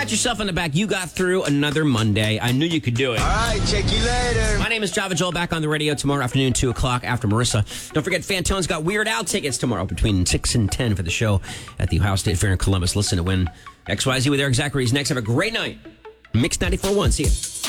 Pat yourself on the back. You got through another Monday. I knew you could do it. All right, check you later. My name is Java Joel, back on the radio tomorrow afternoon, 2 o'clock after Marissa. Don't forget, Fantone's got Weird Al tickets tomorrow between 6 and 10 for the show at the Ohio State Fair in Columbus. Listen to win XYZ with Eric Zachary's next. Have a great night. Mix 94.1. See you.